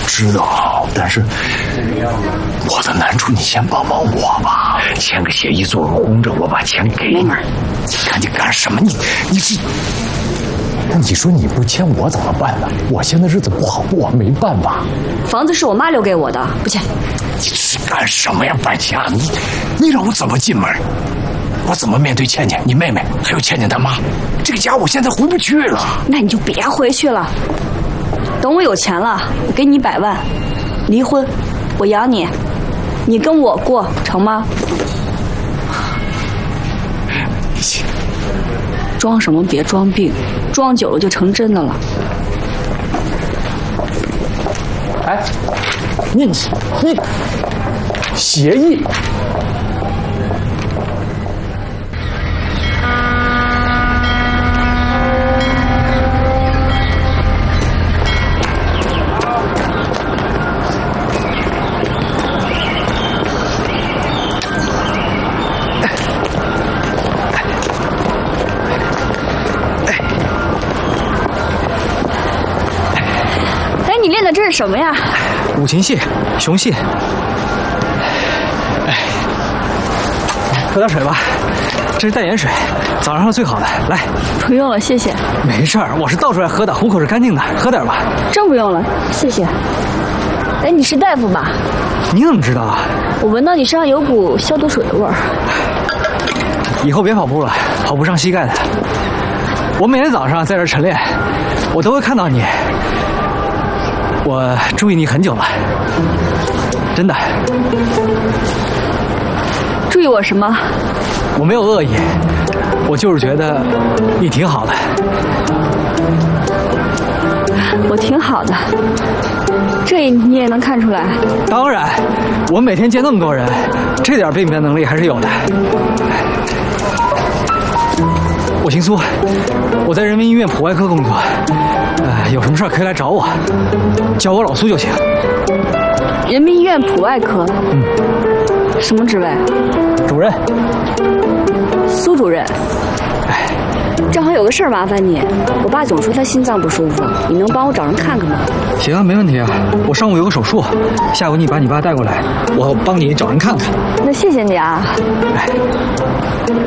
知道，但是我的难处你先帮帮我吧，签个协议，做个公证，我把钱给你。你看你干什么？你这，那你说你不签我怎么办呢？我现在日子不好，我没办法。 房子是我妈留给我的，不签。 你是干什么呀，半夏？你让我怎么进门？我怎么面对倩倩、你妹妹，还有倩倩她妈？这个家我现在回不去了。 那你就别回去了，等我有钱了，我给你100万，离婚，我养你，你跟我过，成吗？装什么别装病，装久了就成真的了。 哎，你协议。 你练的这是什么呀？ 五禽戏、熊戏。哎，喝点水吧，这是淡盐水，早上最好的。来， 不用了，谢谢。 没事儿，我是倒出来喝的，壶口是干净的，喝点吧。 真不用了，谢谢。哎，你是大夫吧？ 你怎么知道啊？ 我闻到你身上有股消毒水的味儿。 以后别跑步了，跑步伤膝盖的。我每天早上在这晨练，我都会看到你。我注意你很久了，真的。 注意我什么？ 我没有恶意，我就是觉得你挺好的。 我挺好的，这你也能看出来？ 当然，我每天见那么多人，这点辨别能力还是有的。我姓苏，我在人民医院普外科工作。有什么事可以来找我，叫我老苏就行。 人民医院普外科，什么职位？ 主任。 苏主任。 哎， 正好有个事儿麻烦你，我爸总说他心脏不舒服，你能帮我找人看看吗？ 行啊，没问题啊。我上午有个手术，下午你把你爸带过来，我帮你找人看看。 那谢谢你啊。 哎。